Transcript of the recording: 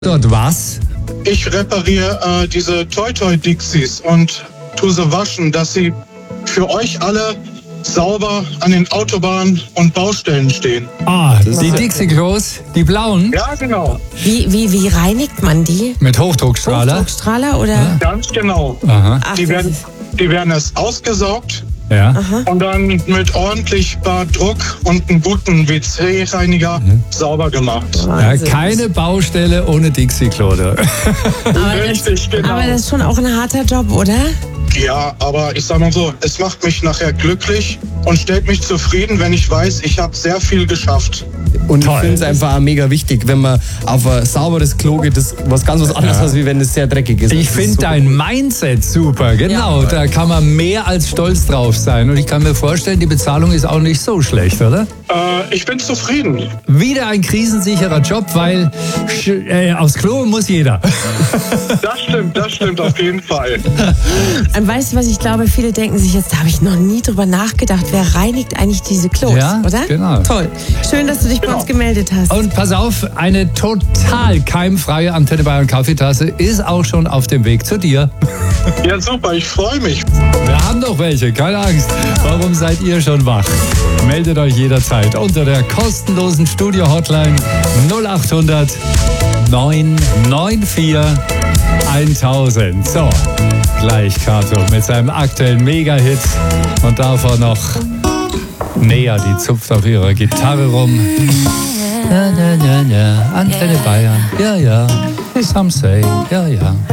Dort was? Ich repariere diese Toy-Toy-Dixies und tue sie waschen, dass sie für euch alle sauber an den Autobahnen und Baustellen stehen. Ah, die Dixie-Klos, die blauen? Ja, genau. Wie reinigt man die? Mit Hochdruckstrahler? Hochdruckstrahler oder? Ja. Ganz genau. Aha. Ach, Die das werden erst ausgesaugt Ja. und dann mit ordentlich Druck und einem guten WC-Reiniger sauber gemacht. Ja, Wahnsinn. keine Baustelle ohne Dixie-Klo. Richtig, genau. Aber das ist schon auch ein harter Job, oder? Ja, aber ich sag mal so, es macht mich nachher glücklich und stellt mich zufrieden, wenn ich weiß, ich habe sehr viel geschafft. Und Toll. ich finde es einfach auch mega wichtig, wenn man auf ein sauberes Klo geht, das ist was ganz was anderes, als wenn es sehr dreckig ist. Ich Das ist finde super dein cool. Mindset super, genau. Da kann man mehr als stolz drauf sein. Und ich kann mir vorstellen, die Bezahlung ist auch nicht so schlecht, oder? Ich bin zufrieden. Wieder ein krisensicherer Job, weil aufs Klo muss jeder. Das stimmt auf jeden Fall. Und weißt du, was ich glaube? Viele denken sich jetzt, da habe ich noch nie drüber nachgedacht. Wer reinigt eigentlich diese Klos, Ja, oder? genau. Toll. Schön, dass du dich bei uns gemeldet hast. Und pass auf, eine total keimfreie Antenne Bayern Kaffeetasse ist auch schon auf dem Weg zu dir. Ja, super, ich freue mich. Wir haben noch welche, keine Angst. Warum seid ihr schon wach? Meldet euch jederzeit unter der kostenlosen Studio-Hotline 0800 994 1000. So, gleich Kato mit seinem aktuellen Mega-Hit und davor noch Nea, die zupft auf ihrer Gitarre rum. Ja, ja, ja, ja. Antenne Bayern, ja, ja. Some say, ja, ja.